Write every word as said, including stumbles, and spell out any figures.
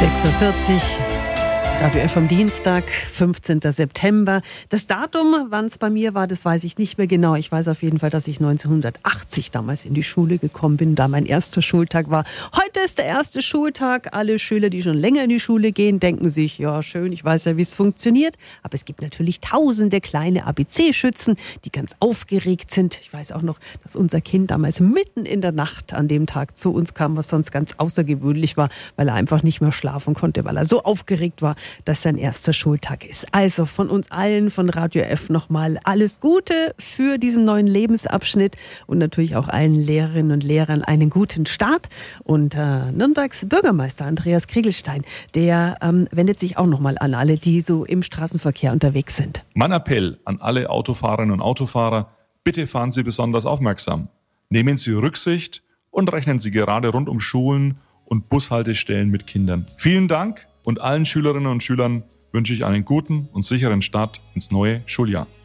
sechs Uhr vierzig, Radio F am Dienstag, fünfzehnten September. Das Datum, wann es bei mir war, das weiß ich nicht mehr genau. Ich weiß auf jeden Fall, dass ich neunzehnhundertachtzig damals in die Schule gekommen bin, da mein erster Schultag war. Heute ist der erste Schultag. Alle Schüler, die schon länger in die Schule gehen, denken sich, ja schön, ich weiß ja, wie es funktioniert. Aber es gibt natürlich tausende kleine A B C-Schützen, die ganz aufgeregt sind. Ich weiß auch noch, dass unser Kind damals mitten in der Nacht an dem Tag zu uns kam, was sonst ganz außergewöhnlich war, weil er einfach nicht mehr schlafen konnte, weil er so aufgeregt war, dass sein erster Schultag ist. Also von uns allen, von Radio F nochmal alles Gute für diesen neuen Lebensabschnitt und natürlich auch allen Lehrerinnen und Lehrern einen guten Start. Und äh, Nürnbergs Bürgermeister Andreas Kriegelstein, der ähm, wendet sich auch nochmal an alle, die so im Straßenverkehr unterwegs sind. Mein Appell an alle Autofahrerinnen und Autofahrer, bitte fahren Sie besonders aufmerksam. Nehmen Sie Rücksicht und rechnen Sie gerade rund um Schulen und Bushaltestellen mit Kindern. Vielen Dank. Und allen Schülerinnen und Schülern wünsche ich einen guten und sicheren Start ins neue Schuljahr.